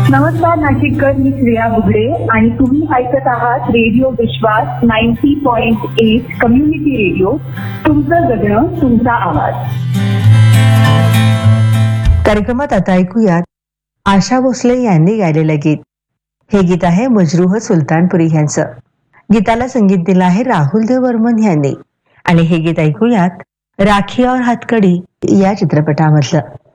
नमस्कार नाशिककर, मी श्रेया बुगडे आणि तुम्ही ऐकत आहात रेडिओ विश्वास 90.8 कम्युनिटी रेडिओ. तुमचं जगणं, तुमचा आवाज. कार्यक्रमात आता ऐकूयात आशा भोसले यांनी गायलेलं गीत. हे गीत आहे मजरूह सुलतानपुरी यांचं. गीताला संगीत दिलं आहे राहुल देव बर्मन यांनी आणि हे गीत ऐकूयात राखी और हातकडी या चित्रपटामधलं.